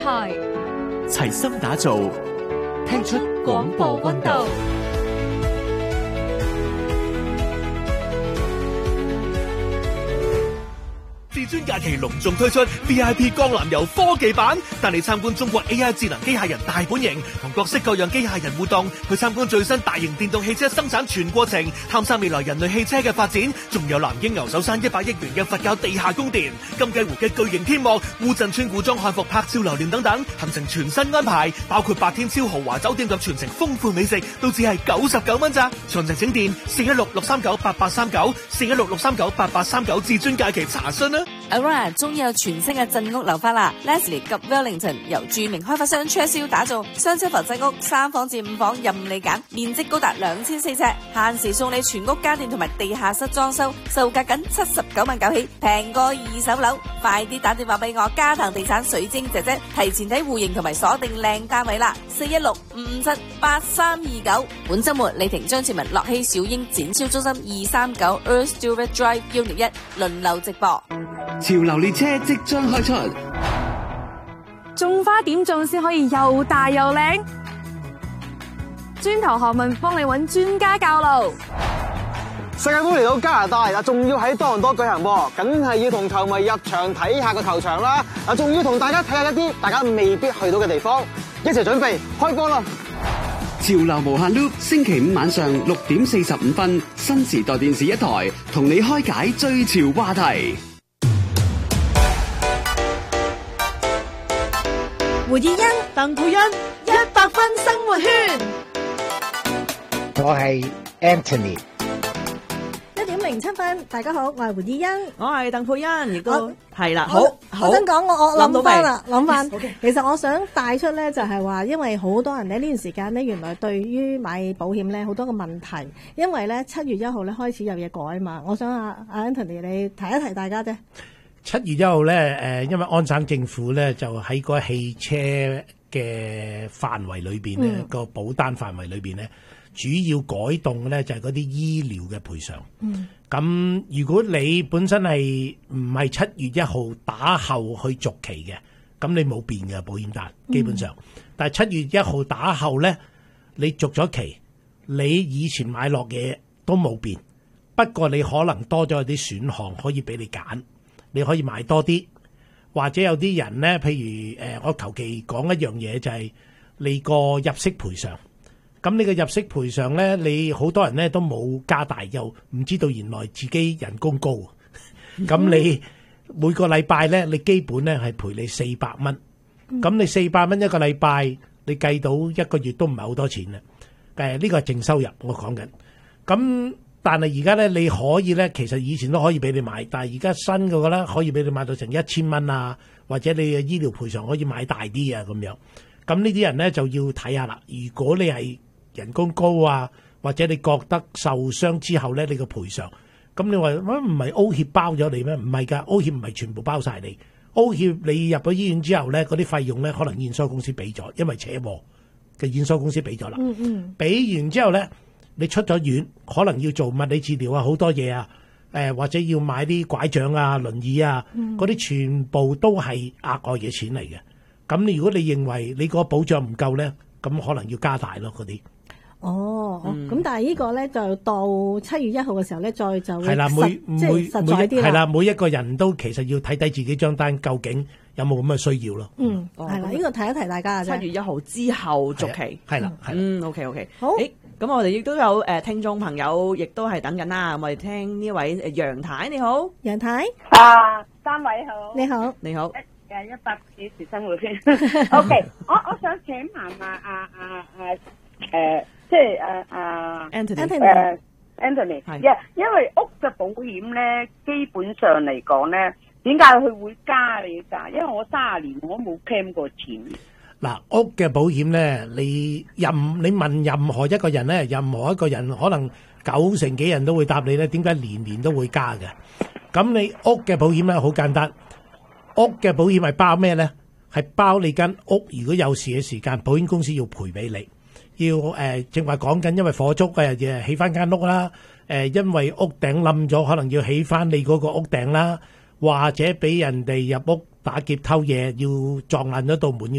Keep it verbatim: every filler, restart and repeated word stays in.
台齊心打造，聽出廣播溫度。 至尊假期隆重推出 V I P 江南遊科技版，帶你參觀中國 A I 智能機械人大本營，同各式各樣機械人互動，去參觀最新大型電動汽車生產全過程，探索未來人類汽車嘅發展，仲有南京牛首山一百億元嘅佛教地下宮殿、金雞湖嘅巨型天幕、烏鎮村古裝漢服拍照留念等等，行程全新安排，包括八天超豪華酒店及全程豐富美食，都只係九十九蚊咋。詳情請電四一六六三九八八三九四一六六三九八八三九至尊假期查詢啦。 Aurora 終於有全新嘅鎮屋樓花啦 ！Leslie 及 Wellington 由著名開發商 Churchill 打造，雙車房鎮屋，三房至五房任你揀，面積高達兩千四尺，限時送你全屋家電同埋地下室裝修，售價僅七十九萬九起，平過二手樓。快啲打電話俾我嘉騰地產水晶姐姐，提前睇戶型同埋鎖定靚單位啦！四一六五五七八三二九。本週末李婷張志文樂熙小英展銷中心二三九 Earl Stewart Drive Unit 一輪流直播。 潮流列車即將開出， 種花點種先可以又大又靚？專頭學問幫你揾專家教路。 世界盃嚟到加拿大嗱，仲要喺多倫多舉行喎，梗係要同球迷入場睇下個球場啦。嗱，仲要同大家睇下一啲大家未必去到嘅地方，一齊準備開波啦！ 潮流無限 loop， 星期五晚上六點四十五分，新時代電視一台同你開解最潮話題。 胡以欣、鄧佩欣，一百分生活圈。 我係 Anthony。 一點零七分，大家好，我係胡以欣， 我係鄧佩欣，亦都係啦。 好， 好， 我想講我我諗翻啦，諗翻。 Yes, okay. 其實我想帶出咧，就係話，因為好多人咧呢段時間咧，原來對於買保險咧好多個問題，因為咧七月一號咧開始有嘢改嘛。我想阿阿 Anthony 你提一提大家啫。 七月一號咧，誒，因為安省政府咧就喺個汽車嘅範圍裏邊咧，個保單範圍裏邊咧，主要改動咧就係嗰啲醫療嘅賠償。嗯，咁如果你本身係唔係七月一號打後去續期嘅，咁你冇變嘅保險單，基本上。嗯、但係七月一號打後咧，你續咗期，你以前買落嘅都冇變，不過你可能多咗啲選項可以俾你揀。你可以買多啲，或者有啲人咧，譬如誒、呃，我求其講一樣嘢就係、是、你個入息賠償。咁你個入息賠償咧，你好多人咧都冇加大，又唔知道原來自己人工高。咁你每個禮拜咧，你基本咧係賠你四百蚊。咁你四百蚊一個禮拜，你計到一個月都唔係好多錢啦。誒，呢個係淨收入，我講緊。咁但係而家咧，你可以咧，其實以前都可以俾你買，但係而家新嗰個咧，可以俾你買到成一千蚊啊，或者你嘅醫療賠償可以買大啲啊咁樣。咁呢啲人咧就要睇下啦。如果你係人工高啊，或者你覺得受傷之後咧，你個賠償，咁你話乜唔係 O 協包咗你咩？唔係㗎 ，O 協唔係全部包晒你。O 協你入咗醫院之後咧，嗰啲費用咧可能驗收公司俾咗，因為扯禍嘅驗收公司俾咗啦。嗯嗯。俾完之後咧。你出咗院，可能要做物理治療啊，好多嘢啊，誒、呃、或者要買啲拐杖啊、輪椅啊，嗰啲、嗯、全部都係額外嘅錢嚟嘅。咁你如果你認為你個保障唔夠咧，咁可能要加大咯嗰啲。哦，咁、嗯、但係呢個咧就到七月一號嘅時候咧，再就係啦，每即係實在啲啦。係啦，每一個人都其實要睇睇自己張單究竟有冇咁嘅需要咯。嗯，係啦，呢、這個提一提大家嘅啫。七月一號之後續期，係啦，係嗯 ，OK OK，好。欸咁我哋亦都有誒、呃、聽眾朋友，亦都係等緊啦。我哋聽呢位誒楊太，你好，楊太啊，三位好， 你好， 你好， 一誒一百主持生活圈。OK，我我想請問啊啊啊啊誒，即係誒啊 Anthony 誒 Anthony，係，因因為屋嘅保險咧，基本上嚟講咧，點解佢會加你㗎？因為我三十年我冇 claim 過錢。 嗱，屋嘅保險咧，你任你問任何一個人咧，任何一個人可能九成幾人都會答你咧，點解年年都會加嘅？咁你屋嘅保險咧好簡單，屋嘅保險係包咩咧？係包你間屋如果有事嘅時間，保險公司要賠俾你，要誒正話講緊，因為火燭嘅嘢起翻間屋啦，誒、呃、因為屋頂冧咗，可能要起翻你嗰個屋頂啦，或者俾人哋入屋打劫偷嘢，要撞爛咗道門。